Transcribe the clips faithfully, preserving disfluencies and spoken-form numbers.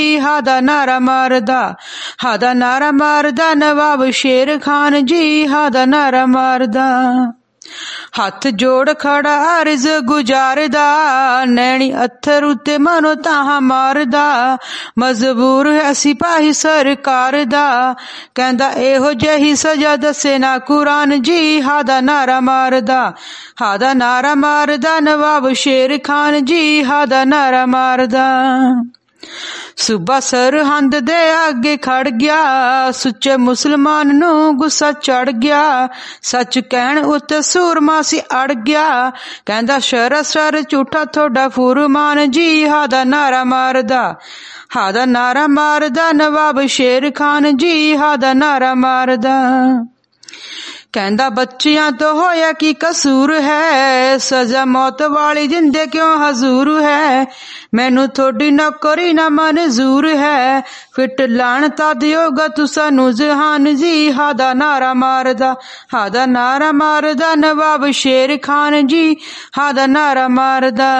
ਹਾਦਾ ਨਾਰਾ ਮਾਰਦਾ, ਹਾਦਾ ਨਾਰਾ ਮਾਰਦਾ ਨਵਾਬ ਸ਼ੇਰ ਖਾਨ ਜੀ, ਹਾਦਾ ਨਾਰਾ ਮਾਰਦਾ। ਹੱਥ ਜੋੜ ਖੜਾ ਅਰਜ਼ ਗੁਜ਼ਾਰਦਾ, ਨੈਣੀ ਅੱਥਰ ਉੱਤੇ ਮਨੋ ਤਾਹਾਂ ਮਾਰਦਾ, ਮਜਬੂਰ ਹੈ ਸਿਪਾਹੀ ਸਰਕਾਰ ਦਾ, ਕਹਿੰਦਾ ਇਹੋ ਜਿਹੀ ਸਜ਼ਾ ਦੱਸੇ ਨਾ ਕੁਰਾਨ ਜੀ, ਹਾਦਾ ਨਾਰਾ ਮਾਰਦਾ, ਹਾਦਾ ਨਾਰਾ ਮਾਰਦਾ ਨਵਾਬ ਸ਼ੇਰ ਖਾਨ ਜੀ, ਹਾਦਾ ਨਾਰਾ ਮਾਰਦਾ। ਸੂਬਾ ਸਰਹੰਦ ਦੇ ਅੱਗੇ ਖੜ ਗਿਆ, ਸੁੱਚੇ ਮੁਸਲਮਾਨ ਨੂੰ ਗੁੱਸਾ ਚੜ ਗਿਆ, ਸੱਚ ਕਹਿਣ ਉੱਤੇ ਸੂਰਮਾ ਸੀ ਅੜ ਗਿਆ, ਕਹਿੰਦਾ ਸਰਾਸਰ ਝੂਠਾ ਤੁਹਾਡਾ ਫੁਰਮਾਨ ਜੀ, ਹਾਦਾ ਨਾਰਾ ਮਾਰਦਾ, ਹਾਦਾ ਨਾਰਾ ਮਾਰਦਾ ਨਵਾਬ ਸ਼ੇਰ ਖਾਨ ਜੀ, ਹਾਦਾ ਨਾਰਾ ਮਾਰਦਾ। ਕਹਿੰਦਾ ਬੱਚਿਆਂ ਤੋਂ ਹੋਇਆ ਕੀ ਕਸੂਰ ਹੈ, ਸਜ਼ਾ ਮੌਤ ਵਾਲੀ ਜਿੰਦੇ ਕਿਉਂ ਹਜ਼ੂਰ ਹੈ, ਮੈਨੂੰ ਥੋੜੀ ਨੌਕਰੀ ਨਾ ਮਨਜ਼ੂਰ ਹੈ, ਫਿੱਟ ਲਾਣਤਾ ਦਿਓਗਾ ਤੂੰ ਸਾਨੂੰ ਜਹਾਨ ਜੀ, ਹਾਦਾ ਨਾਰਾ ਮਾਰਦਾ, ਹਾਦਾ ਨਾਰਾ ਮਾਰਦਾ ਨਵਾਬ ਸ਼ੇਰ ਖਾਨ ਜੀ, ਹਾਦਾ ਨਾਰਾ ਮਾਰਦਾ।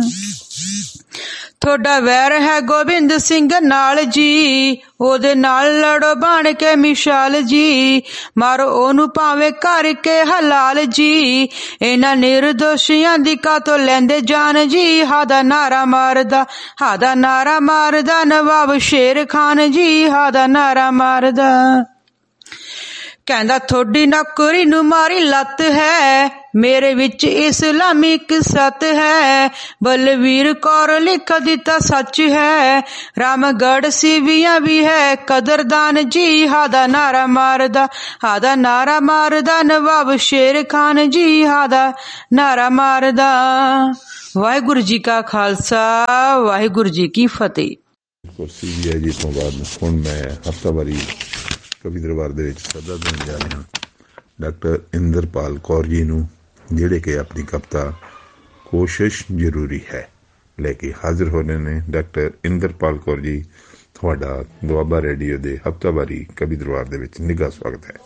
ਤੁਹਾਡਾ ਵੈਰ ਹੈ ਗੋਬਿੰਦ ਸਿੰਘ ਨਾਲ ਜੀ, ਉਹਦੇ ਨਾਲ ਲੜੋ ਬਣ ਕੇ ਮਿਸਾਲ ਜੀ, ਮਾਰੋ ਉਹਨੂੰ ਭਾਵੇਂ ਕਰਕੇ ਹਲਾਲ ਜੀ, ਇਹਨਾਂ ਨਿਰਦੋਸ਼ੀਆਂ ਦੀ ਕਾਤੋਂ ਲੈਂਦੇ ਜਾਨ ਜੀ, ਹਾਦਾ ਨਾਰਾ ਮਾਰਦਾ, ਹਾਦਾ ਨਾਰਾ ਮਾਰਦਾ ਨਵਾਬ ਸ਼ੇਰ ਖਾਨ ਜੀ, ਹਾਦਾ ਨਾਰਾ ਮਾਰਦਾ। ਕਹਿੰਦਾ ਥੋੜੀ ਨੌਕਰੀ ਨੂੰ ਮਾਰੀ ਲੱਤ ਹੈ, ਮੇਰੇ ਵਿੱਚ ਇਸਲਾਮੀ ਕਿਸਤ ਹੈ, ਬਲਵੀਰ ਕੌਰ ਲਿਖ ਦਿੱਤਾ ਸੱਚ ਹੈ, ਰਾਮਗੜ੍ਹ ਸਿਵੀਆਂ ਵੀ ਹੈ ਕਦਰਦਾਨ ਜੀ, ਹਾਦਾ ਨਾਰਾ ਮਾਰਦਾ, ਹਾਦਾ ਨਾਰਾ ਮਾਰਦਾ ਨਵਾਬ ਸ਼ੇਰ ਖਾਨ ਜੀ, ਹਾਦਾ ਨਾਰਾ ਮਾਰਦਾ। ਵਾਹਿਗੁਰੂ ਜੀ ਕਾ ਖਾਲਸਾ, ਵਾਹਿਗੁਰੂ ਜੀ ਕੀ ਫਤਿਹ। ਕੁਰਸੀ ਜੀ ਤੋਂ ਬਾਅਦ ਹੁਣ ਮੈਂ ਹਫ਼ਤਾਵਾਰੀ ਕਵੀ ਦਰਬਾਰ ਦੇ ਵਿੱਚ ਸੱਦਾ ਦੇਣ ਜਾ ਰਿਹਾ ਡਾਕਟਰ ਇੰਦਰਪਾਲ ਕੌਰ ਜੀ ਨੂੰ, ਜਿਹੜੇ ਕਿ ਆਪਣੀ ਕਵਿਤਾ ਕੋਸ਼ਿਸ਼ ਜ਼ਰੂਰੀ ਹੈ ਲੈ ਕੇ ਹਾਜ਼ਰ ਹੋਣੇ ਨੇ। ਡਾਕਟਰ ਇੰਦਰਪਾਲ ਕੌਰ ਜੀ, ਤੁਹਾਡਾ ਦੁਆਬਾ ਰੇਡੀਓ ਦੇ ਹਫ਼ਤਾਵਾਰੀ ਕਵੀ ਦਰਬਾਰ ਦੇ ਵਿੱਚ ਨਿੱਘਾ ਸਵਾਗਤ ਹੈ।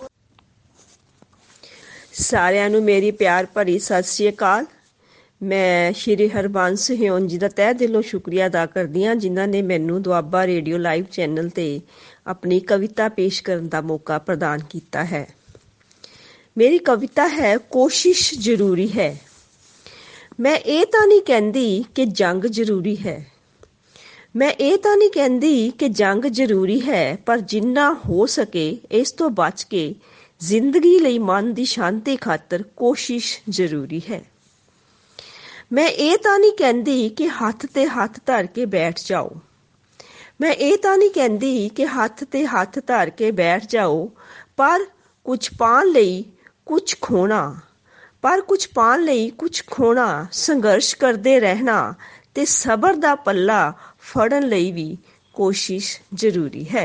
ਸਾਰਿਆਂ ਨੂੰ ਮੇਰੀ ਪਿਆਰ ਭਰੀ ਸਤਿ ਸ਼੍ਰੀ ਅਕਾਲ। ਮੈਂ ਸ਼੍ਰੀ ਹਰਬੰਸ ਹਿਉਨ ਜੀ ਦਾ ਤਹਿ ਦਿਲੋਂ ਸ਼ੁਕਰੀਆ ਅਦਾ ਕਰਦੀ ਹਾਂ, ਜਿਨ੍ਹਾਂ ਨੇ ਮੈਨੂੰ ਦੁਆਬਾ ਰੇਡੀਓ ਲਾਈਵ ਚੈਨਲ 'ਤੇ ਆਪਣੀ ਕਵਿਤਾ ਪੇਸ਼ ਕਰਨ ਦਾ ਮੌਕਾ ਪ੍ਰਦਾਨ ਕੀਤਾ ਹੈ। ਮੇਰੀ ਕਵਿਤਾ ਹੈ ਕੋਸ਼ਿਸ਼ ਜ਼ਰੂਰੀ ਹੈ। ਮੈਂ ਇਹ ਤਾਂ ਨਹੀਂ ਕਹਿੰਦੀ ਕਿ ਜੰਗ ਜ਼ਰੂਰੀ ਹੈ, ਮੈਂ ਇਹ ਤਾਂ ਨਹੀਂ ਕਹਿੰਦੀ ਕਿ ਜੰਗ ਜ਼ਰੂਰੀ ਹੈ, ਪਰ ਜਿੰਨਾ ਹੋ ਸਕੇ ਇਸ ਤੋਂ ਬਚ ਕੇ ਜ਼ਿੰਦਗੀ ਲਈ ਮਨ ਦੀ ਸ਼ਾਂਤੀ ਖਾਤਰ ਕੋਸ਼ਿਸ਼ ਜ਼ਰੂਰੀ ਹੈ। ਮੈਂ ਇਹ ਤਾਂ ਨਹੀਂ ਕਹਿੰਦੀ ਕਿ ਹੱਥ ਤੇ ਹੱਥ ਧਰ ਕੇ ਬੈਠ ਜਾਓ, ਮੈਂ ਇਹ ਤਾਂ ਨਹੀਂ ਕਹਿੰਦੀ ਕਿ ਹੱਥ ਤੇ ਹੱਥ ਧਰ ਕੇ ਬੈਠ ਜਾਓ, ਪਰ ਕੁਝ ਪਾਉਣ ਲਈ ਕੁਝ ਖੋਣਾ, ਪਰ ਕੁਝ ਪਾਉਣ ਲਈ ਕੁਝ ਖੋਣਾ, ਸੰਘਰਸ਼ ਕਰਦੇ ਰਹਿਣਾ ਤੇ ਸਬਰ ਦਾ ਪੱਲਾ ਫੜਨ ਲਈ ਵੀ ਕੋਸ਼ਿਸ਼ ਜ਼ਰੂਰੀ ਹੈ।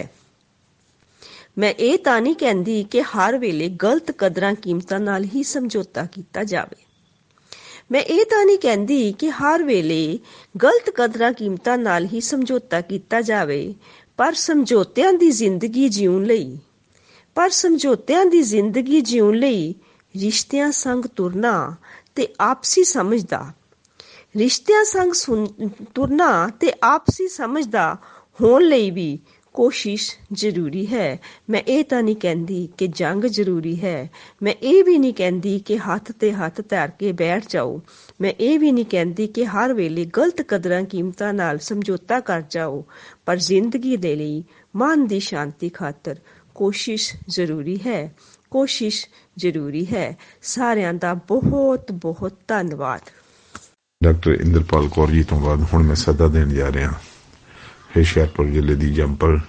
ਮੈਂ ਇਹ ਤਾਂ ਨਹੀਂ ਕਹਿੰਦੀ ਕਿ ਹਰ ਵੇਲੇ ਗਲਤ ਕਦਰਾਂ ਕੀਮਤਾਂ ਨਾਲ ਹੀ ਸਮਝੌਤਾ ਕੀਤਾ ਜਾਵੇ, ਮੈਂ ਇਹ ਤਾਂ ਨਹੀਂ ਕਹਿੰਦੀ ਕਿ ਹਰ ਵੇਲੇ ਗਲਤ ਕਦਰਾਂ ਕੀਮਤਾਂ ਨਾਲ ਹੀ ਸਮਝੌਤਾ ਕੀਤਾ ਜਾਵੇ, ਪਰ ਸਮਝੌਤਿਆਂ ਦੀ ਜ਼ਿੰਦਗੀ ਜਿਉਣ ਲਈ ਪਰ ਸਮਝੌਤਿਆਂ ਦੀ ਜ਼ਿੰਦਗੀ ਜਿਉਣ ਲਈ ਰਿਸ਼ਤਿਆਂ ਸੰਗ ਤੁਰਨਾ ਤੇ ਆਪਸੀ ਸਮਝਦਾ ਰਿਸ਼ਤਿਆਂ ਸੰਗ ਤੁਰਨਾ ਤੇ ਆਪਸੀ ਸਮਝਦਾ ਹੋਣ ਲਈ ਵੀ ਕੋਸ਼ਿਸ਼ ਜ਼ਰੂਰੀ ਹੈ। ਮੈਂ ਇਹ ਤਾਂ ਨਹੀਂ ਕਹਿੰਦੀ ਕਿ ਜੰਗ ਜ਼ਰੂਰੀ ਹੈ, ਮੈਂ ਇਹ ਵੀ ਨਹੀਂ ਕਹਿੰਦੀ ਕਿ ਹੱਥ ਤੇ ਹੱਥ ਧਰ ਕੇ ਬੈਠ ਜਾਓ, ਮੈਂ ਇਹ ਵੀ ਨਹੀਂ ਕਹਿੰਦੀ ਕਿ ਹਰ ਵੇਲੇ ਗਲਤ ਕਦਰਾਂ ਕੀਮਤਾਂ ਨਾਲ ਸਮਝੌਤਾ ਕਰ ਜਾਓ, ਪਰ ਜ਼ਿੰਦਗੀ ਦੇ ਲਈ ਮਨ ਦੀ ਸ਼ਾਂਤੀ ਖਾਤਰ ਕੋਸ਼ਿਸ਼ ਜ਼ਰੂਰੀ ਹੈ, ਕੋਸ਼ਿਸ਼ ਜ਼ਰੂਰੀ ਹੈ। ਸਾਰਿਆਂ ਦਾ ਬਹੁਤ ਬਹੁਤ ਧੰਨਵਾਦ। ਡਾਕਟਰ ਇੰਦਰਪਾਲ ਕੌਰ ਜੀ ਤੋਂ ਬਾਅਦ ਹੁਣ ਮੈਂ ਸੱਦਾ ਦੇਣ ਜਾ ਰਿਹਾ ਹੁਸ਼ਿਆਰਪੁਰ ਜ਼ਿਲ੍ਹੇ ਦੀ ਜੰਪਲ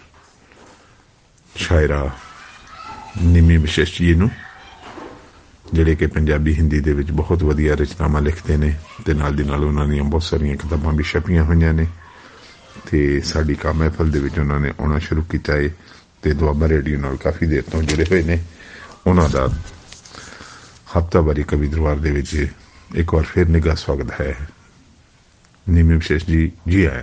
ਸ਼ਾਇਰਾ ਨਿਮੀ ਵਿਸ਼ੇਸ਼ ਜੀ ਨੂੰ, ਜਿਹੜੇ ਕਿ ਪੰਜਾਬੀ ਹਿੰਦੀ ਦੇ ਵਿੱਚ ਬਹੁਤ ਵਧੀਆ ਰਚਨਾਵਾਂ ਲਿਖਦੇ ਨੇ ਤੇ ਨਾਲ ਦੀ ਨਾਲ ਉਹਨਾਂ ਦੀਆਂ ਬਹੁਤ ਸਾਰੀਆਂ ਕਿਤਾਬਾਂ ਵੀ ਛਪੀਆਂ ਹੋਈਆਂ ਨੇ ਤੇ ਸਾਡੀ ਕਾ ਮਹਿਫਲ ਦੇ ਵਿੱਚ ਉਹਨਾਂ ਨੇ ਆਉਣਾ ਸ਼ੁਰੂ ਕੀਤਾ ਹੈ ਤੇ ਦੁਆਬਾ ਰੇਡੀਓ ਨਾਲ ਕਾਫੀ ਦੇਰ ਤੋਂ ਜੁੜੇ ਹੋਏ ਨੇ। ਉਹਨਾਂ ਦਾ ਹਫ਼ਤਾਵਾਰੀ ਕਵੀ ਦਰਬਾਰ ਦੇ ਵਿੱਚ ਇੱਕ ਵਾਰ ਫਿਰ ਨਿੱਘਾ ਸਵਾਗਤ ਹੈ। ਨਿਮੀ ਵਿਸ਼ੇਸ਼ ਜੀ, ਜੀ ਆਇਆਂ।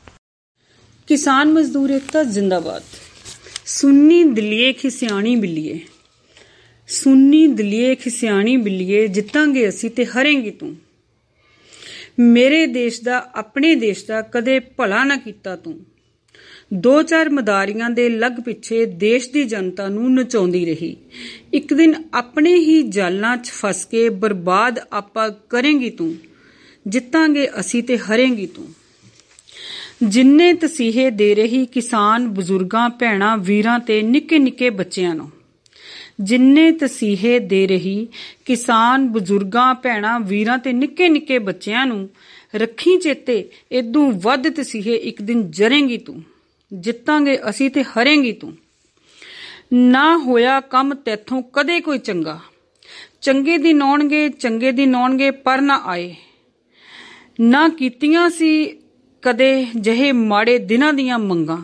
किसान मजदूर एकता जिंदाबाद। सुन्नी दिलिए खिसियाणी बिल्लीए, सुन्नी दिलिए खिसियाणी बिल्लीए, जितांगे असी ते हरेंगी तू। मेरे देश दा अपने देश दा कदे भला ना कीता तू। ਦੋ ਚਾਰ ਮਦਾਰੀਆਂ ਦੇ ਲੱਗ ਪਿੱਛੇ ਦੇਸ਼ ਦੀ ਜਨਤਾ ਨੂੰ ਨਚਾਉਂਦੀ ਰਹੀ। ਇੱਕ ਦਿਨ ਆਪਣੇ ਹੀ ਜਾਲਾਂ 'ਚ ਫਸ ਕੇ ਬਰਬਾਦ ਆਪਾਂ ਕਰੇਂਗੀ ਤੂੰ, ਜਿੱਤਾਂਗੇ ਅਸੀਂ ਤੇ ਹਰੇਂਗੀ ਤੂੰ। ਜਿੰਨੇ ਤਸੀਹੇ ਦੇ ਰਹੀ ਕਿਸਾਨ ਬਜ਼ੁਰਗਾਂ ਭੈਣਾਂ ਵੀਰਾਂ ਤੇ ਨਿੱਕੇ ਨਿੱਕੇ ਬੱਚਿਆਂ ਨੂੰ, ਜਿੰਨੇ ਤਸੀਹੇ ਦੇ ਰਹੀ ਕਿਸਾਨ ਬਜ਼ੁਰਗਾਂ ਭੈਣਾਂ ਵੀਰਾਂ ਤੇ ਨਿੱਕੇ ਨਿੱਕੇ ਬੱਚਿਆਂ ਨੂੰ, ਰੱਖੀ ਚੇਤੇ ਏਦੂ ਵੱਧ ਤਸੀਹੇ ਇੱਕ ਦਿਨ ਜਰੇਂਗੀ ਤੂੰ, ਜਿੱਤਾਂਗੇ ਅਸੀਂ ਤੇ ਹਰੇਂਗੀ ਤੂੰ। ਨਾ ਹੋਇਆ ਕੰਮ ਤੈਥੋਂ ਕਦੇ ਕੋਈ ਚੰਗਾ, ਚੰਗੇ ਦਿਨ ਆਉਣਗੇ ਚੰਗੇ ਦਿਨ ਆਉਣਗੇ ਪਰ ਨਾ ਆਏ। ਨਾ ਕੀਤੀਆਂ ਸੀ ਕਦੇ ਜਿਹੇ ਮਾੜੇ ਦਿਨਾਂ ਦੀਆਂ ਮੰਗਾਂ,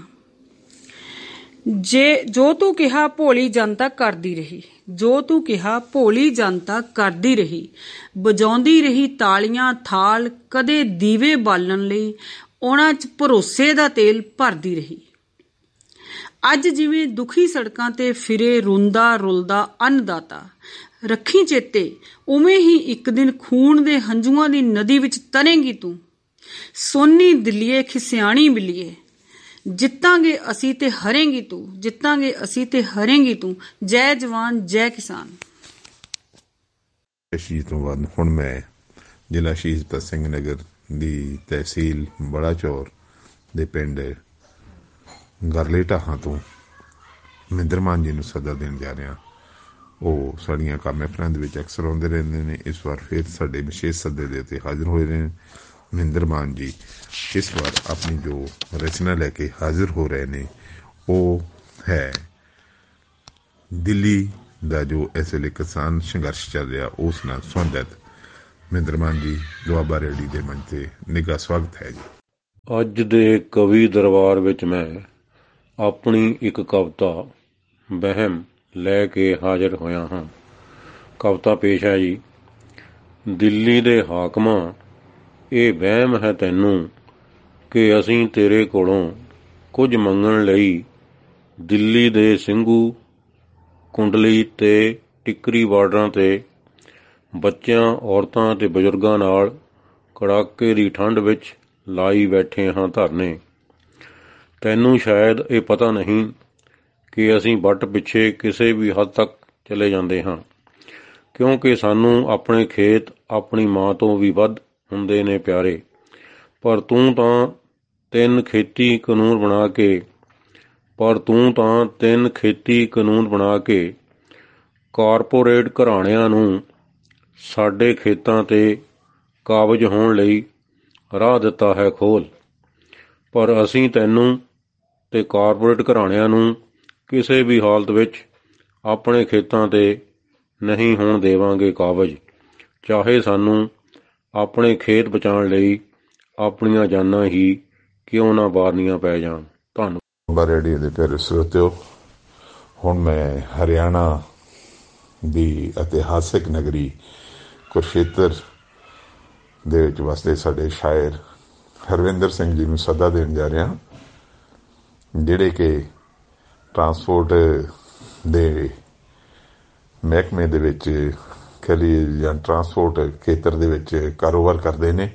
ਜੇ ਜੋ ਤੂੰ ਕਿਹਾ ਭੋਲੀ ਜਨਤਾ ਕਰਦੀ ਰਹੀ, ਜੋ ਤੂੰ ਕਿਹਾ ਭੋਲੀ ਜਨਤਾ ਕਰਦੀ ਰਹੀ। ਵਜਾਉਂਦੀ ਰਹੀ ਤਾਲੀਆਂ ਥਾਲ, ਕਦੇ ਦੀਵੇ ਬਾਲਣ ਲਈ ਉਹਨਾਂ 'ਚ ਭਰੋਸੇ ਦਾ ਤੇਲ ਭਰਦੀ ਰਹੀ। ਅੱਜ ਜਿਵੇਂ ਦੁਖੀ ਸੜਕਾਂ ਤੇ ਫਿਰੇ ਰੋਂਦਾ ਰੁਲਦਾ ਅੰਨਦਾਤਾ, ਰੱਖੀ ਚੇਤੇ ਉਵੇਂ ਹੀ ਇੱਕ ਦਿਨ ਖੂਨ ਦੇ ਹੰਝੂਆਂ ਦੀ ਨਦੀ ਵਿੱਚ ਤਰੇਂਗੀ ਤੂੰ। ਸੋਨੀ ਦਿੱਲੀਏ ਖਿਸਿਆਣੀ ਬਿੱਲੀਏ, ਜਿੱਤਾਂਗੇ ਅਸੀਂ ਤੇ ਹਰੇਂਗੀ ਤੂੰ, ਜਿੱਤਾਂਗੇ ਅਸੀਂ ਤੇ ਹਰੇਂਗੀ ਤੂੰ। ਜੈ ਜਵਾਨ ਜੈ ਕਿਸਾਨ। ਸ਼ਹੀਦ ਤੋਂ ਬਾਅਦ ਹੁਣ ਮੈਂ ਜ਼ਿਲ੍ਹਾ ਸ਼ਹੀਦ ਭਗਤ ਸਿੰਘ ਨਗਰ ਦੀ ਤਹਿਸੀਲ ਬੜਾਚੌਰ ਦੇ ਪਿੰਡ ਗਰਲੇ ਢਾਹਾਂ ਤੋਂ ਮਹਿੰਦਰ ਮਾਨ ਜੀ ਨੂੰ ਸੱਦਾ ਦੇਣ ਜਾ ਰਿਹਾ। ਉਹ ਸਾਡੀਆਂ ਕੰਮ ਮਹਿਫਲਾਂ ਦੇ ਵਿੱਚ ਅਕਸਰ ਆਉਂਦੇ ਰਹਿੰਦੇ ਨੇ। ਇਸ ਵਾਰ ਫਿਰ ਸਾਡੇ ਵਿਸ਼ੇਸ਼ ਸੱਦੇ ਦੇ ਉੱਤੇ ਹਾਜ਼ਰ ਹੋਏ ਨੇ ਮਹਿੰਦਰ ਮਾਨ ਜੀ। ਇਸ ਵਾਰ ਆਪਣੀ ਜੋ ਰਚਨਾ ਲੈ ਕੇ ਹਾਜ਼ਰ ਹੋ ਰਹੇ ਨੇ ਉਹ ਹੈ ਦਿੱਲੀ ਦਾ ਜੋ ਇਸ ਵੇਲੇ ਕਿਸਾਨ ਸੰਘਰਸ਼ ਚੱਲ ਰਿਹਾ ਉਸ ਨਾਲ ਸੰਬੰਧਿਤ। ਮਹਿੰਦਰ ਮਾਨ ਜੀ ਦੁਆਬਾ ਰੇਡੀ ਦੇ ਮੰਚ ਤੇ ਨਿੱਘਾ ਸਵਾਗਤ ਹੈ ਜੀ। ਅੱਜ ਦੇ ਕਵੀ ਦਰਬਾਰ ਵਿੱਚ ਮੈਂ ਆਪਣੀ ਇੱਕ ਕਵਿਤਾ ਵਹਿਮ ਲੈ ਕੇ ਹਾਜ਼ਰ ਹੋਇਆ ਹਾਂ। ਕਵਿਤਾ ਪੇਸ਼ ਹੈ ਜੀ। ਦਿੱਲੀ ਦੇ ਹਾਕਮਾਂ ਇਹ ਵਹਿਮ ਹੈ ਤੈਨੂੰ ਕਿ ਅਸੀਂ ਤੇਰੇ ਕੋਲੋਂ ਕੁਝ ਮੰਗਣ ਲਈ ਦਿੱਲੀ ਦੇ ਸਿੰਘੂ ਕੁੰਡਲੀ ਤੇ ਟਿੱਕਰੀ ਬਾਰਡਰਾਂ ਤੇ ਬੱਚਿਆਂ ਔਰਤਾਂ ਤੇ ਬਜ਼ੁਰਗਾਂ ਨਾਲ ਕੜਾਕੇ ਦੀ ਠੰਡ ਵਿੱਚ ਲਾਈ ਬੈਠੇ ਹਾਂ ਧਰਨੇ। ਤੈਨੂੰ ਸ਼ਾਇਦ ਇਹ ਪਤਾ ਨਹੀਂ ਕਿ ਅਸੀਂ ਵੱਟ ਪਿੱਛੇ ਕਿਸੇ ਵੀ ਹੱਦ ਤੱਕ ਚਲੇ ਜਾਂਦੇ ਹਾਂ, ਕਿਉਂਕਿ ਸਾਨੂੰ ਆਪਣੇ ਖੇਤ ਆਪਣੀ ਮਾਂ ਤੋਂ ਵੀ ਵੱਧ ਹੁੰਦੇ ਨੇ ਪਿਆਰੇ। ਪਰ ਤੂੰ ਤਾਂ ਤਿੰਨ ਖੇਤੀ ਕਾਨੂੰਨ ਬਣਾ ਕੇ ਪਰ ਤੂੰ ਤਾਂ ਤਿੰਨ ਖੇਤੀ ਕਾਨੂੰਨ ਬਣਾ ਕੇ ਕਾਰਪੋਰੇਟ ਘਰਾਣਿਆਂ ਨੂੰ ਸਾਡੇ ਖੇਤਾਂ ਤੇ ਕਾਬਜ਼ ਹੋਣ ਲਈ ਰਾਹ ਦਿੱਤਾ ਹੈ ਖੋਲ੍ਹ। ਪਰ ਅਸੀਂ ਤੈਨੂੰ ਤੇ ਕਾਰਪੋਰੇਟ ਘਰਾਣਿਆਂ ਨੂੰ ਕਿਸੇ ਵੀ ਹਾਲਤ ਵਿੱਚ ਆਪਣੇ ਖੇਤਾਂ ਤੇ ਨਹੀਂ ਹੋਣ ਦੇਵਾਂਗੇ ਕਾਬਜ਼, ਚਾਹੇ ਸਾਨੂੰ ਆਪਣੇ ਖੇਤ ਬਚਾਉਣ ਲਈ ਆਪਣੀਆਂ ਜਾਨਾਂ ਹੀ ਕਿਉਂ ਨਾ ਵਾਰਨੀਆਂ ਪੈ ਜਾਣ। ਧੰਨਵਾਦ। ਰੇਡੀਓ ਦੇ ਪਿਆਰੇ ਸਰੋਤਿਓ, ਹੁਣ ਮੈਂ ਹਰਿਆਣਾ ਦੀ ਇਤਿਹਾਸਿਕ ਨਗਰੀ ਕੁਰੂਕਸ਼ੇਤਰ ਦੇ ਵਿੱਚ ਵਸਦੇ ਸਾਡੇ ਸ਼ਾਇਰ ਹਰਵਿੰਦਰ ਸਿੰਘ ਜੀ ਨੂੰ ਸੱਦਾ ਦੇਣ ਜਾ ਰਿਹਾ, ਜਿਹੜੇ ਕਿ ਟਰਾਂਸਪੋਰਟ ਦੇ ਮਹਿਕਮੇ ਦੇ ਵਿੱਚ ਕਹਿ ਲਈਏ ਜਾਂ ਟਰਾਂਸਪੋਰਟ ਖੇਤਰ ਦੇ ਵਿੱਚ ਕਾਰੋਬਾਰ ਕਰਦੇ ਨੇ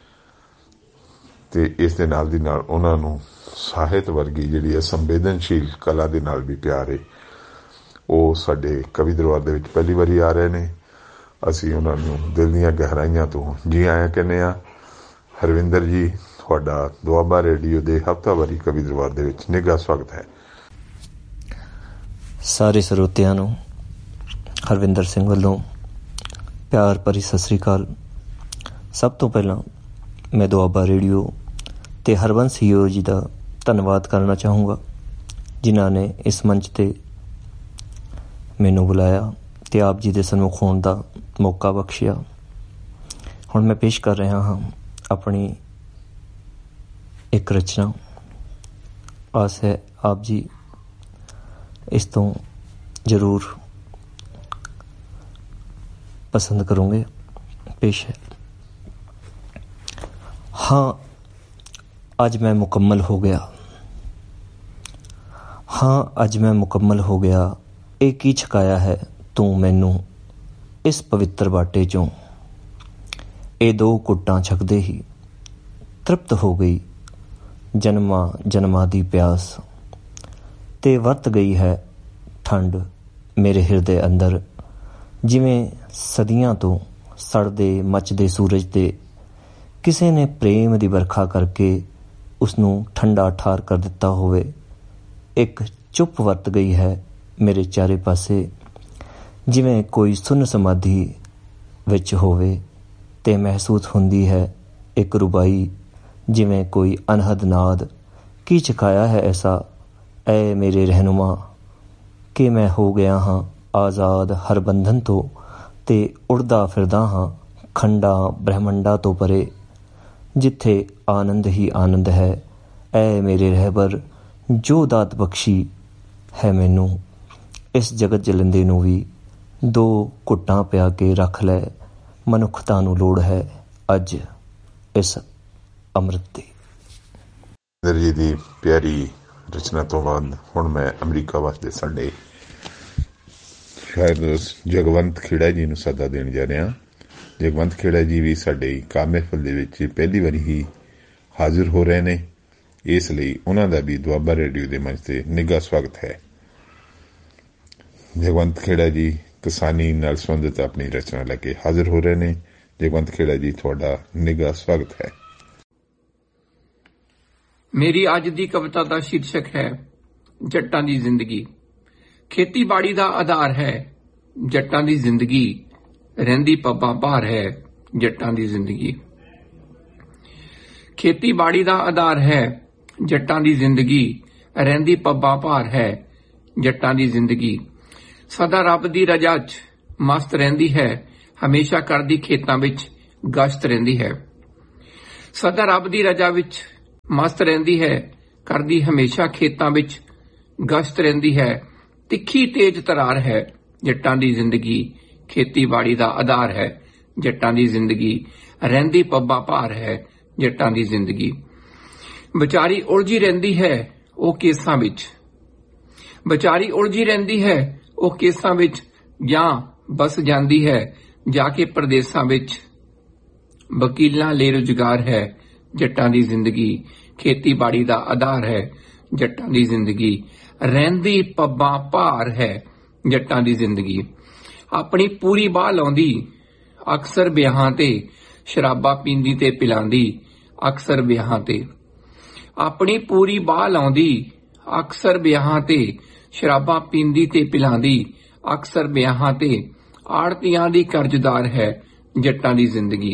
ਅਤੇ ਇਸ ਦੇ ਨਾਲ ਦੀ ਨਾਲ ਉਹਨਾਂ ਨੂੰ ਸਾਹਿਤ ਵਰਗੀ ਜਿਹੜੀ ਹੈ ਸੰਵੇਦਨਸ਼ੀਲ ਕਲਾ ਦੇ ਨਾਲ ਵੀ ਪਿਆਰ ਹੈ। ਉਹ ਸਾਡੇ ਕਵੀ ਦਰਬਾਰ ਦੇ ਵਿੱਚ ਪਹਿਲੀ ਵਾਰੀ ਆ ਰਹੇ ਨੇ। ਅਸੀਂ ਉਹਨਾਂ ਨੂੰ ਦਿਲ ਦੀਆਂ ਗਹਿਰਾਈਆਂ ਤੋਂ ਜੀ ਆਇਆਂ ਕਹਿੰਦੇ ਹਾਂ। ਹਰਵਿੰਦਰ ਜੀ, ਤੁਹਾਡਾ ਦੁਆਬਾ ਰੇਡੀਓ ਦੇ ਹਫ਼ਤਾਵਾਰੀ ਕਵੀ ਦਰਬਾਰ ਦੇ ਵਿੱਚ ਨਿੱਘਾ ਸਵਾਗਤ ਹੈ। ਸਾਰੇ ਸਰੋਤਿਆਂ ਨੂੰ ਹਰਵਿੰਦਰ ਸਿੰਘ ਵੱਲੋਂ ਪਿਆਰ ਭਰੀ ਸਤਿ ਸ੍ਰੀ ਅਕਾਲ। ਸਭ ਤੋਂ ਪਹਿਲਾਂ ਮੈਂ ਦੁਆਬਾ ਰੇਡੀਓ ਅਤੇ ਹਰਬੰਸ ਹੀਰੋ ਜੀ ਦਾ ਧੰਨਵਾਦ ਕਰਨਾ ਚਾਹੂੰਗਾ, ਜਿਨ੍ਹਾਂ ਨੇ ਇਸ ਮੰਚ 'ਤੇ ਮੈਨੂੰ ਬੁਲਾਇਆ ਅਤੇ ਆਪ ਜੀ ਦੇ ਸਨਮੁਖ ਹੋਣ ਦਾ ਮੌਕਾ ਬਖਸ਼ਿਆ। ਹੁਣ ਮੈਂ ਪੇਸ਼ ਕਰ ਰਿਹਾ ਹਾਂ ਆਪਣੀ ਇੱਕ ਰਚਨਾ। ਆਸ ਹੈ ਆਪ ਜੀ ਇਸ ਤੋਂ ਜ਼ਰੂਰ ਪਸੰਦ ਕਰੋਗੇ। ਪੇਸ਼ ਹੈ। ਹਾਂ ਅੱਜ ਮੈਂ ਮੁਕੰਮਲ ਹੋ ਗਿਆ, ਹਾਂ ਅੱਜ ਮੈਂ ਮੁਕੰਮਲ ਹੋ ਗਿਆ। ਇਹ ਕੀ ਛਕਾਇਆ ਹੈ ਤੂੰ ਮੈਨੂੰ ਇਸ ਪਵਿੱਤਰ ਬਾਟੇ 'ਚੋਂ। ਇਹ ਦੋ ਘੁੱਟਾਂ ਛਕਦੇ ਹੀ ਤ੍ਰਿਪਤ ਹੋ ਗਈ ਜਨਮਾਂ ਜਨਮਾਂ ਦੀ ਪਿਆਸ ਤੇ ਵਰਤ ਗਈ ਹੈ ਠੰਡ ਮੇਰੇ ਹਿਰਦੇ ਅੰਦਰ, ਜਿਵੇਂ ਸਦੀਆਂ ਤੋਂ ਸੜਦੇ ਮੱਚਦੇ ਸੂਰਜ ਤੇ ਕਿਸੇ ਨੇ ਪ੍ਰੇਮ ਦੀ ਵਰਖਾ ਕਰਕੇ ਉਸ ਨੂੰ ਠੰਡਾ ਠਾਰ ਕਰ ਦਿੱਤਾ ਹੋਵੇ। ਇੱਕ ਚੁੱਪ ਵਰਤ ਗਈ ਹੈ ਮੇਰੇ ਚਾਰੇ ਪਾਸੇ, ਜਿਵੇਂ ਕੋਈ ਸੁੰਨ ਸਮਾਧੀ ਵਿੱਚ ਹੋਵੇ ਤੇ ਮਹਿਸੂਸ ਹੁੰਦੀ ਹੈ ਇੱਕ ਰੁਬਾਈ, ਜਿਵੇਂ ਕੋਈ ਅਨਹਦ ਨਾਦ। ਕੀ ਚਕਾਇਆ ਹੈ ਐਸਾ ਐ ਮੇਰੇ ਰਹਿਨੁਮਾ ਕਿ ਮੈਂ ਹੋ ਗਿਆ ਹਾਂ ਆਜ਼ਾਦ ਹਰ ਬੰਧਨ ਤੋਂ ਤੇ ਉੜਦਾ ਫਿਰਦਾ ਹਾਂ ਖੰਡਾਂ ਬ੍ਰਹਮੰਡਾਂ ਤੋਂ ਪਰੇ, ਜਿੱਥੇ ਆਨੰਦ ਹੀ ਆਨੰਦ ਹੈ। ਐ ਮੇਰੇ ਰਹਿਬਰ ਜੋ ਦਾਤ ਬਖਸ਼ੀ ਹੈ ਮੈਨੂੰ, ਇਸ ਜਗਤ ਜਲੰਦੇ ਨੂੰ ਵੀ ਦੋ ਘੁੱਟਾਂ ਪਿਆ ਕੇ ਰੱਖ ਲੈ, ਮਨੁੱਖਤਾ ਨੂੰ ਲੋੜ ਹੈ ਅੱਜ ਇਸ ਅੰਮ੍ਰਿਤ ਦੀ। ਜੀ ਦੀ ਪਿਆਰੀ ਰਚਨਾ ਤੋਂ ਬਾਅਦ ਹੁਣ ਮੈਂ ਅਮਰੀਕਾ ਵਾਸਤੇ ਸਾਡੇ ਸ਼ਾਇਰ ਜਗਵੰਤ ਖੇੜਾ ਜੀ ਨੂੰ ਸੱਦਾ ਦੇਣ ਜਾ ਰਿਹਾ। ਜਗਵੰਤ ਖੇੜਾ ਜੀ ਵੀ ਸਾਡੇ ਕਾਮ ਮਹਿਫਲ ਦੇ ਵਿੱਚ ਪਹਿਲੀ ਵਾਰੀ ਹੀ ਹਾਜ਼ਰ ਹੋ ਰਹੇ ਨੇ, ਇਸ ਲਈ ਉਹਨਾਂ ਦਾ ਵੀ ਦੁਆਬਾ ਰੇਡੀਓ ਦੇ ਮੰਚ ਤੇ ਨਿੱਘਾ ਸਵਾਗਤ ਹੈ। ਜਗਵੰਤ ਖੇੜਾ ਜੀ ਕਿਸਾਨੀ ਨਾਲ ਸੰਬੰਧਿਤ ਆਪਣੀ ਰਚਨਾ ਲੈ ਕੇ ਹਾਜ਼ਰ ਹੋ ਰਹੇ ਨੇ। ਜਗਵੰਤ ਖੇੜਾ ਜੀ, ਤੁਹਾਡਾ ਨਿੱਘਾ ਸਵਾਗਤ ਹੈ। ਮੇਰੀ ਅੱਜ ਦੀ ਕਵਿਤਾ ਦਾ ਸ਼ੀਰਸ਼ਕ ਹੈ ਜੱਟਾਂ ਦੀ ਜ਼ਿੰਦਗੀ। ਖੇਤੀਬਾੜੀ ਦਾ ਆਧਾਰ ਹੈ ਜੱਟਾਂ ਦੀ ਜ਼ਿੰਦਗੀ, ਰਹਿੰਦੀ ਪੱਬਾਂ ਭਾਰ ਹੈ ਜੱਟਾਂ ਦੀ ਜ਼ਿੰਦਗੀ। ਖੇਤੀਬਾੜੀ ਦਾ ਆਧਾਰ ਹੈ ਜੱਟਾਂ ਦੀ ਜ਼ਿੰਦਗੀ, ਰਹਿੰਦੀ ਪੱਬਾਂ ਭਾਰ ਹੈ ਜੱਟਾਂ ਦੀ ਜ਼ਿੰਦਗੀ। ਸਦਾ ਰੱਬ ਦੀ ਰਜ਼ਾ 'ਚ ਮਸਤ ਰਹਿੰਦੀ ਹੈ, ਹਮੇਸ਼ਾ ਕਰਦੀ ਖੇਤਾਂ ਵਿੱਚ ਗਸ਼ਤ ਰਹਿੰਦੀ ਹੈ। ਸਦਾ ਰੱਬ ਦੀ ਰਜ਼ਾ ਵਿੱਚ ਮਸਤ ਰਹਿੰਦੀ ਹੈ, ਕਰਦੀ ਹਮੇਸ਼ਾ ਖੇਤਾਂ ਵਿੱਚ ਗਸ਼ਤ ਰਹਿੰਦੀ ਹੈ। ਤਿੱਖੀ ਤੇਜ਼ ਤਰਾਰ ਹੈ ਜੱਟਾਂ ਦੀ ਜ਼ਿੰਦਗੀ, ਖੇਤੀਬਾੜੀ ਦਾ ਆਧਾਰ ਹੈ ਜੱਟਾਂ ਦੀ ਜ਼ਿੰਦਗੀ, ਰਹਿੰਦੀ ਪੱਬਾਂ ਭਾਰ ਹੈ ਜੱਟਾਂ ਦੀ ਜ਼ਿੰਦਗੀ। ਵਿਚਾਰੀ ਉਲਝੀ ਰਹਿੰਦੀ ਹੈ ਉਹ ਕੇਸਾਂ ਵਿੱਚ, ਵਿਚਾਰੀ ਉਲਝੀ ਰਹਿੰਦੀ ਹੈ ਉਹ ਕੇਸਾਂ ਵਿੱਚ, ਜਾਂ ਬਸ ਜਾਂਦੀ ਹੈ ਜਾ ਕੇ ਪ੍ਰਦੇਸਾਂ ਵਿੱਚ। ਵਕੀਲਾਂ ਲਈ ਰੁਜ਼ਗਾਰ ਹੈ ਜੱਟਾਂ ਦੀ ਜ਼ਿੰਦਗੀ, ਖੇਤੀਬਾੜੀ ਦਾ ਆਧਾਰ ਹੈ ਜੱਟਾਂ ਦੀ ਜ਼ਿੰਦਗੀ, ਰਹਿੰਦੀ ਪੱਬਾਂ ਭਾਰ ਹੈ ਜੱਟਾਂ ਦੀ ਜ਼ਿੰਦਗੀ। ਆਪਣੀ ਪੂਰੀ ਬਾਹ ਲਾਉਂਦੀ ਅਕਸਰ ਵਿਆਹਾਂ ਤੇ, ਸ਼ਰਾਬਾਂ ਪੀਂਦੀ ਤੇ ਪਿਲਾਂਦੀ ਅਕਸਰ ਵਿਆਹਾਂ ਤੇ। ਆਪਣੀ ਪੂਰੀ ਬਾਹ ਲਾਉਂਦੀ ਅਕਸਰ ਵਿਆਹਾਂ ਤੇ, ਸ਼ਰਾਬਾਂ ਪੀਂਦੀ ਤੇ ਪਿਲਾਂਦੀ ਅਕਸਰ ਵਿਆਹਾਂ ਤੇ। ਆੜਤੀਆਂ ਦੀ ਕਰਜ਼ਦਾਰ ਹੈ ਜੱਟਾਂ ਦੀ ਜ਼ਿੰਦਗੀ,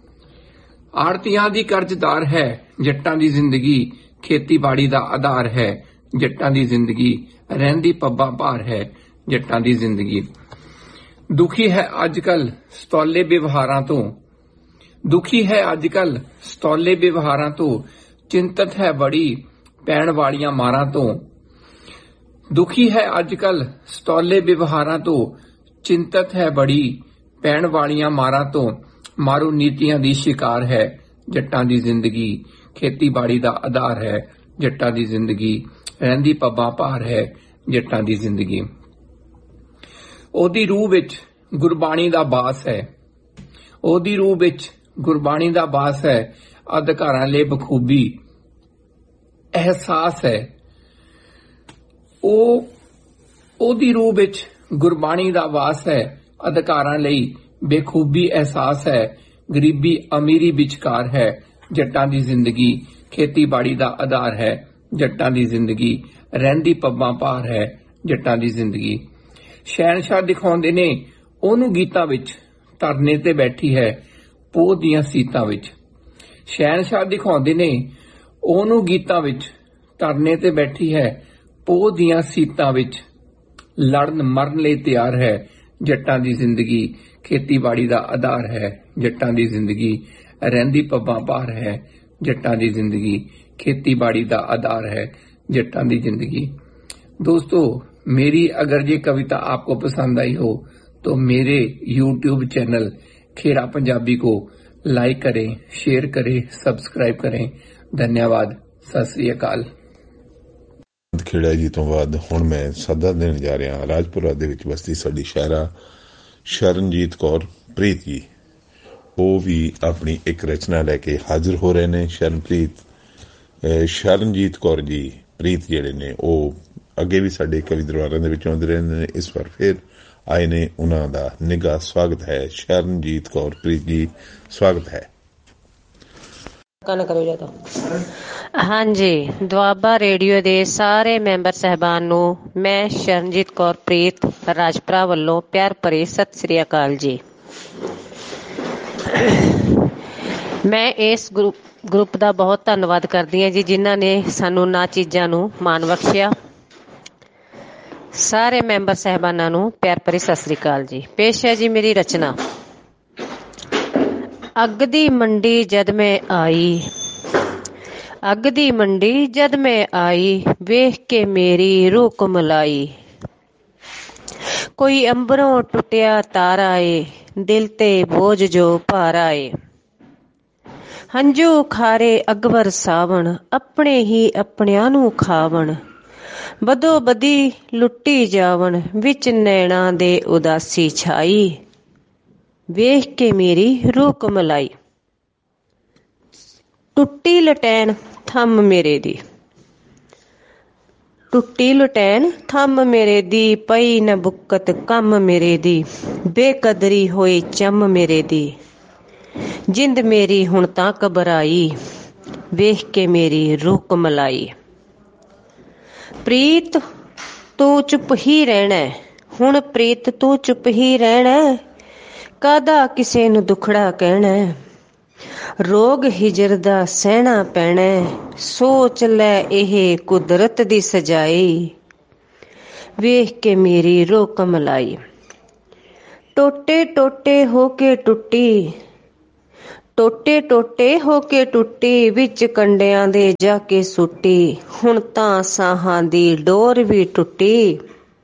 ਆੜਤੀਆਂ ਦੀ ਕਰਜ਼ਦਾਰ ਹੈ ਜੱਟਾਂ ਦੀ ਜ਼ਿੰਦਗੀ, ਖੇਤੀਬਾੜੀ ਦਾ ਆਧਾਰ ਹੈ ਜੱਟਾਂ ਦੀ ਜ਼ਿੰਦਗੀ, ਰਹਿੰਦੀ ਪੱਬਾਂ ਭਾਰ ਹੈ ਜੱਟਾਂ ਦੀ ਜ਼ਿੰਦਗੀ। ਦੁਖੀ ਹੈ ਅੱਜ ਕੱਲ ਸਤੌਲੇ ਵਿਵਹਾਰਾਂ ਤੋਂ, ਦੁਖੀ ਹੈ ਅੱਜ ਕੱਲ ਸਤੌਲੇ ਵਿਵਹਾਰਾਂ ਤੋਂ, ਚਿੰਤਤ ਹੈ ਬੜੀ ਪੈਣ ਵਾਲੀਆਂ ਮਾਰਾਂ ਤੋਂ। ਦੁਖੀ ਹੈ ਅੱਜ ਕੱਲ ਸਤੌਲੇ ਵਿਵਹਾਰਾਂ ਤੋਂ, ਚਿੰਤਤ ਹੈ ਬੜੀ ਪੈਣ ਵਾਲੀਆਂ ਮਾਰਾਂ ਤੋਂ। ਮਾਰੂ ਨੀਤੀਆਂ ਦੀ ਸ਼ਿਕਾਰ ਹੈ ਜੱਟਾਂ ਦੀ ਜ਼ਿੰਦਗੀ, ਖੇਤੀਬਾੜੀ ਦਾ ਆਧਾਰ ਹੈ ਜੱਟਾਂ ਦੀ ਜ਼ਿੰਦਗੀ, ਰਹਿੰਦੀ ਪੱਬਾਂ ਭਾਰ ਹੈ ਜੱਟਾਂ ਦੀ ਜ਼ਿੰਦਗੀ। ਉਹਦੀ ਰੂਹ ਵਿੱਚ ਗੁਰਬਾਣੀ ਦਾ ਬਾਸ ਹੈ, ਉਹਦੀ ਰੂਹ ਵਿੱਚ ਗੁਰਬਾਣੀ ਦਾ ਬਾਸ ਹੈ, ਅਧਿਕਾਰਾਂ ਲਈ ਬਖੂਬੀ ਅਹਿਸਾਸ ਹੈ। ਉਹ ਉਹਦੀ ਰੂਹ ਵਿੱਚ ਗੁਰਬਾਣੀ ਦਾ ਵਾਸ ਹੈ, ਅਧਿਕਾਰਾਂ ਲਈ ਬੇਖੂਬੀ ਅਹਿਸਾਸ ਹੈ। ਗਰੀਬੀ ਅਮੀਰੀ ਵਿਚਕਾਰ ਹੈ ਜੱਟਾਂ ਦੀ ਜ਼ਿੰਦਗੀ, ਖੇਤੀਬਾੜੀ ਦਾ ਆਧਾਰ ਹੈ ਜੱਟਾਂ ਦੀ ਜ਼ਿੰਦਗੀ, ਰਹਿੰਦੀ ਪੱਬਾਂ ਭਾਰ ਹੈ ਜੱਟਾਂ ਦੀ ਜ਼ਿੰਦਗੀ। ਸ਼ਹਿਨਸ਼ਾਹ ਦਿਖਾਉਂਦੇ ਨੇ ਉਹਨੂੰ ਗੀਤਾਂ ਵਿੱਚ, ਧਰਨੇ ਤੇ ਬੈਠੀ ਹੈ ਪੋਹ ਦੀਆਂ ਸੀਤਾਂ ਵਿੱਚ। ਸ਼ਹਿਨਸ਼ਾਹ ਦਿਖਾਉਂਦੇ ਨੇ ਉਹਨੂੰ ਗੀਤਾਂ ਵਿੱਚ, ਧਰਨੇ ਤੇ ਬੈਠੀ ਹੈ ਪੋਹ ਦੀਆਂ ਸੀਤਾਂ ਵਿੱਚ। ਲੜਨ ਮਰਨ ਲਈ ਤਿਆਰ ਹੈ ਜੱਟਾਂ ਦੀ ਜ਼ਿੰਦਗੀ, ਖੇਤੀਬਾੜੀ ਦਾ ਆਧਾਰ ਹੈ ਜੱਟਾਂ ਦੀ ਜ਼ਿੰਦਗੀ, ਰਹਿੰਦੀ ਪੱਬਾਂ ਭਾਰ ਹੈ ਜੱਟਾਂ ਦੀ ਜ਼ਿੰਦਗੀ, ਖੇਤੀਬਾੜੀ ਦਾ आधार है जट्टां दी जिंदगी। दोस्तों, मेरी अगर ये कविता आपको पसंद आई हो तो मेरे यूट्यूब चैनल खेरा पंजाबी को लाइक करें, शेयर करें, सब्सक्राइब करें। धन्यवाद। सत श्री अकाल। खेड़ा जी तो बाद हुण मैं सदा देण जा रहा राजपुरा दे विच बसती साडी शायरा शरणजीत कौर प्रीत जी। वो भी अपनी एक रचना लैके हाजिर हो रहे ने। शरणप्रीत ਸ਼ਰਨਜੀਤ ਕੌਰ ਜੀ ਪ੍ਰੀਤ ਜਿਹੜੇ ਨੇ ਉਹ ਅੱਗੇ ਵੀ ਸਾਡੇ ਕਵੀ ਦਰਬਾਰਾਂ ਦੇ ਵਿੱਚ ਆਉਂਦੇ ਰਹਿੰਦੇ ਨੇ, ਇਸ ਵਾਰ ਫਿਰ ਆਏ ਨੇ। ਉਹਨਾਂ ਦਾ ਨਿੱਘਾ ਸਵਾਗਤ ਹੈ। ਸ਼ਰਨਜੀਤ ਕੌਰ ਪ੍ਰੀਤ ਜੀ, ਸਵਾਗਤ ਹੈ। ਹਾਂਜੀ, ਦੁਆਬਾ ਰੇਡੀਓ ਦੇ ਸਾਰੇ ਮੈਂਬਰ ਸਾਹਿਬਾਨ ਨੂੰ ਮੈਂ ਸ਼ਰਨਜੀਤ ਕੌਰ ਪ੍ਰੀਤ ਰਾਜਪੁਰਾ ਵੱਲੋਂ ਪਿਆਰ ਭਰੀ ਸਤਿ ਸ੍ਰੀ ਅਕਾਲ ਜੀ। ਮੈਂ ਇਸ ਗਰੁੱਪ ਗਰੁੱਪ ਦਾ ਬਹੁਤ ਧੰਨਵਾਦ ਕਰਦੀ ਹਾਂ ਜੀ, ਜਿਨ੍ਹਾਂ ਨੇ ਸਾਨੂੰ ਨਾ ਚੀਜ਼ਾਂ ਨੂੰ ਮਾਣ ਬਖਸ਼ਿਆ। ਸਾਰੇ ਮੈਂਬਰ ਸਾਹਿਬਾਨਾਂ ਨੂੰ ਪਿਆਰ ਭਰੀ ਸਤਿ ਸ੍ਰੀ ਅਕਾਲ ਜੀ। ਪੇਸ਼ ਹੈ ਜੀ ਮੇਰੀ ਰਚਨਾ। ਅੱਗ ਦੀ ਮੰਡੀ ਜਦ ਮੈਂ ਆਈ, ਅੱਗ ਦੀ ਮੰਡੀ ਜਦ ਮੈਂ ਆਈ, ਵੇਖ ਕੇ ਮੇਰੀ ਰੂਹ ਕੁਮਲਾਈ। ਕੋਈ ਅੰਬਰੋਂ ਟੁੱਟਿਆ ਤਾਰਾ ਏ, ਦਿਲ ਤੇ ਬੋਝ ਜੋ ਭਾਰਾ ਏ। ਹੰਝੂ ਖਾਰੇ ਅਕਬਰ ਸਾਵਣ, ਆਪਣੇ ਹੀ ਆਪਣਿਆਂ ਨੂੰ ਖਾਵਣ। ਬਦੋ ਬਦੀ ਲੁੱਟੀ ਜਾਵਣ, ਵਿੱਚ ਨੈਣਾ ਦੇ ਉਦਾਸੀ ਛਾਈ। ਵੇਖ ਕੇ ਮੇਰੀ ਰੂਹ ਕੁਮਲਾਈ। ਟੁੱਟੀ ਲਟੈਨ ਥੰਮ ਮੇਰੇ ਦੀ, ਟੁੱਟੀ ਲਟੈਨ ਥੰਮ ਮੇਰੇ ਦੀ, ਪਈ ਨ ਬੁੱਕਤ ਕੰਮ ਮੇਰੇ ਦੀ। ਬੇਕਦਰੀ ਹੋਈ ਚੰਮ ਮੇਰੇ ਦੀ, ਜਿੰਦ ਮੇਰੀ ਹੁਣ ਤਾਂ ਘਬਰਾਈ। ਵੇਖ ਕੇ ਮੇਰੀ ਰੂਹ ਕੁਮਲਾਈ। ਪ੍ਰੀਤ ਤੂੰ ਚੁੱਪ ਹੀ ਰਹਿਣਾ, ਹੁਣ ਪ੍ਰੀਤ ਤੂੰ ਚੁੱਪ ਹੀ ਰਹਿਣਾ। ਕਾਹਦਾ ਕਿਸੇ ਨੂੰ ਦੁਖੜਾ ਕਹਿਣਾ, ਰੋਗ ਹਿਜਰ ਦਾ ਸਹਿਣਾ ਪੈਣਾ। ਸੋਚ ਲੈ ਇਹ ਕੁਦਰਤ ਦੀ ਸਜਾਈ। ਵੇਖ ਕੇ ਮੇਰੀ ਰੂਹ ਕੁਮਲਾਈ। ਟੋਟੇ ਟੋਟੇ ਹੋ ਕੇ ਟੁੱਟੀ, ਟੋਟੇ ਟੋਟੇ ਹੋ ਕੇ ਟੁੱਟੀ, ਵਿੱਚ ਕੰਡਿਆਂ ਦੇ ਜਾ ਕੇ ਸੁੱਟੀ। ਹੁਣ ਤਾਂ ਸਾਹਾਂ ਦੀ ਡੋਰ ਵੀ ਟੁੱਟੀ,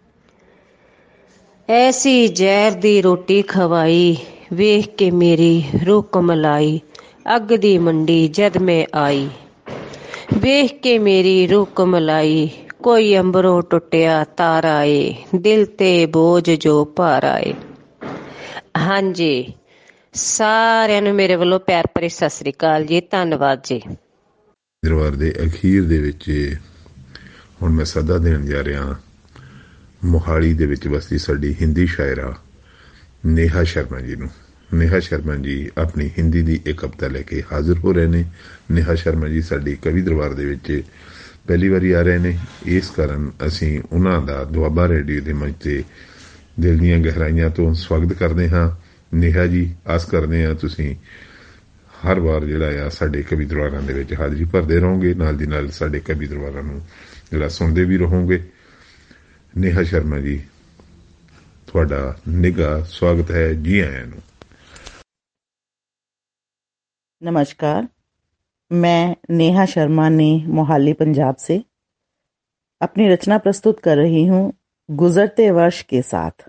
ਐਸੀ ਜ਼ਹਿਰ ਦੀ ਰੋਟੀ ਖਵਾਈ। ਵੇਖ ਕੇ ਮੇਰੀ ਰੂਹ ਕੁਮਲਾਈ। ਅੱਗ ਦੀ ਮੰਡੀ ਜਦ ਮੈਂ ਆਈ, ਵੇਖ ਕੇ ਮੇਰੀ ਰੂਹ ਕੁਮਲਾਈ। ਕੋਈ ਅੰਬਰੋਂ ਟੁੱਟਿਆ ਤਾਰਾ ਏ, ਦਿਲ ਤੇ ਬੋਝ ਜੋ ਭਾਰਾ ਏ। ਹਾਂਜੀ, ਸਾਰਿਆਂ ਨੂੰ ਮੇਰੇ ਵੱਲੋਂ ਪਿਆਰ ਭਰੀ ਸਤਿ ਸ੍ਰੀ ਅਕਾਲ ਜੀ। ਧੰਨਵਾਦ ਜੀ। ਦਰਬਾਰ ਦੇ ਅਖੀਰ ਦੇ ਵਿੱਚ ਹੁਣ ਮੈਂ ਸੱਦਾ ਦੇਣ ਜਾ ਰਿਹਾ ਮੋਹਾਲੀ ਦੇ ਵਿੱਚ ਵਸਦੀ ਸਾਡੀ ਹਿੰਦੀ ਸ਼ਾਇਰਾ ਨੇਹਾ ਸ਼ਰਮਾ ਜੀ ਨੂੰ। ਨੇਹਾ ਸ਼ਰਮਾ ਜੀ ਆਪਣੀ ਹਿੰਦੀ ਦੀ ਇੱਕ ਕਵਿਤਾ ਲੈ ਕੇ ਹਾਜ਼ਰ ਹੋ ਰਹੇ ਨੇ। ਨੇਹਾ ਸ਼ਰਮਾ ਜੀ ਸਾਡੀ ਕਵੀ ਦਰਬਾਰ ਦੇ ਵਿੱਚ ਪਹਿਲੀ ਵਾਰੀ ਆ ਰਹੇ ਨੇ, ਇਸ ਕਾਰਨ ਅਸੀਂ ਉਹਨਾਂ ਦਾ ਦੁਆਬਾ ਰੇਡੀਓ ਦੇ ਮੰਚ ਤੇ ਦਿਲ ਦੀਆਂ ਗਹਿਰਾਈਆਂ ਤੋਂ ਸਵਾਗਤ ਕਰਦੇ ਹਾਂ। ਨੇਹਾ ਜੀ, ਆਸ ਕਰਦੇ ਹਾਂ ਤੁਸੀਂ ਹਰ ਵਾਰ ਜਿਹੜਾ ਆ ਸਾਡੇ ਕਵੀ ਦਰਬਾਰਾਂ ਦੇ ਵਿੱਚ ਹਾਜ਼ਰੀ ਭਰਦੇ ਰਹੋਗੇ, ਨਾਲ ਦੀ ਨਾਲ ਸਾਡੇ ਕਵੀ ਦਰਬਾਰਾਂ ਨੂੰ ਜਿਹੜਾ ਸੁਣਦੇ ਵੀ ਰਹੋਗੇ। ਨੇਹਾ ਸ਼ਰਮਾ ਜੀ, ਤੁਹਾਡਾ ਨਿੱਘਾ ਸਵਾਗਤ ਹੈ। ਜੀ ਆਇਆਂ ਨੂੰ। नमस्कार, मैं नेहा शर्मा ने मोहाली पंजाब से अपनी रचना प्रस्तुत कर रही हूँ गुजरते वर्ष के साथ।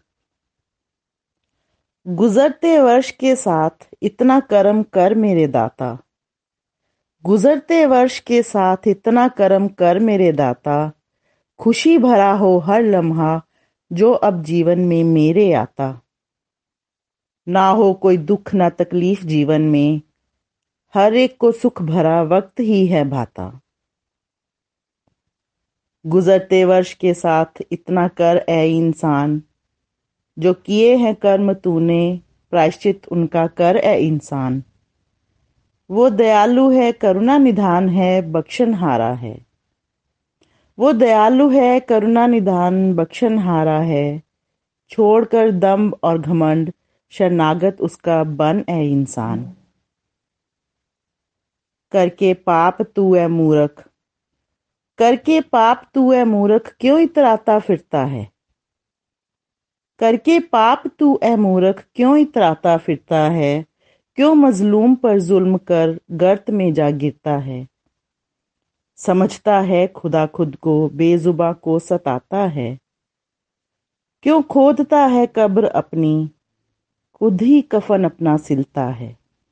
गुजरते वर्ष के साथ इतना करम कर मेरे दाता, गुजरते वर्ष के साथ इतना करम कर मेरे दाता। खुशी भरा हो हर लम्हा जो अब जीवन में मेरे आता। ना हो कोई दुख ना तकलीफ जीवन में, हर एक को सुख भरा वक्त ही है भाता। गुजरते वर्ष के साथ इतना कर ए इंसान, जो किए हैं कर्म तूने प्रायश्चित उनका कर ए इंसान। वो दयालु है करुणा निधान है बख्शनहारा है, वो दयालु है करुणा निधान बख्शनहारा है। छोड़कर दंभ और घमंड शरणागत उसका बन ए इंसान। करके पाप तू है मूर्ख, करके पाप तू है मूर्ख क्यों इतराता फिरता है। करके पाप तू है मूर्ख क्यों इतराता फिरता है। क्यों मजलूम पर जुल्म कर गर्त में जा गिरता है। समझता है खुदा खुद को बेजुबा को सताता है। क्यों खोदता है कब्र अपनी, खुद ही कफन अपना सिलता है।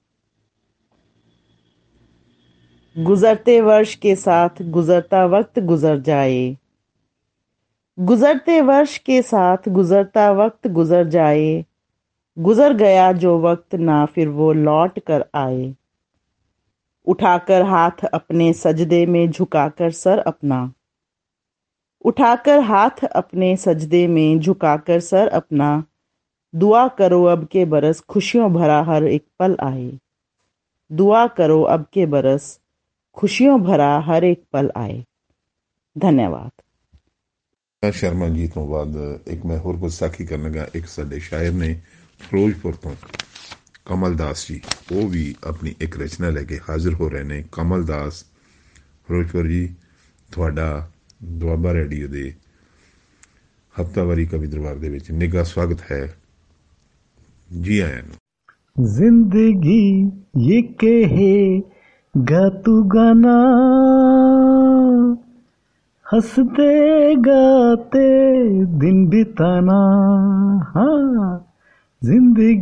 गुजरते वर्ष के साथ गुजरता वक्त गुजर जाए, गुजरते वर्ष के साथ गुजरता वक्त गुजर जाए। गुजर गया जो वक्त ना फिर वो लौट कर आए। उठाकर हाथ अपने सजदे में झुकाकर सर अपना उठाकर हाथ अपने सजदे में झुकाकर सर अपना दुआ करो अब के बरस खुशियों भरा हर एक पल आए दुआ करो अब के बरस खुशियों भरा हर एक पल आए। धन्यवाद। शर्मा जी तो बाद एक मैं होर गुस्ताखी करने लगा। एक साडे शायर ने फिरोजपुर तो कमल दास जी, वो भी अपनी एक रचना लेके हाजिर हो रहे ने। कमल दास फिरोजपुर जी, थोड़ा दुआबा रेडियो दे हफ्तावारी कवि दरबार दे विच निघा स्वागत है। जी आया नु। जिंदगी ये कहे गा तू गाना, हंसते गाते दिन बिताना। हाँ, जिंदगी